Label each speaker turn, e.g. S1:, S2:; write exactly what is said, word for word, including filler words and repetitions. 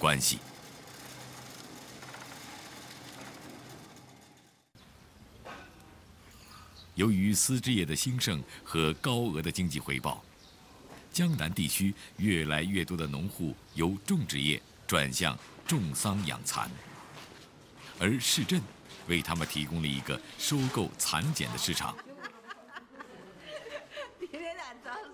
S1: 关系。由于丝织业的兴盛和高额的经济回报，江南地区越来越多的农户由种植业转向种桑养蚕，而市镇为他们提供了一个收购蚕茧的市场。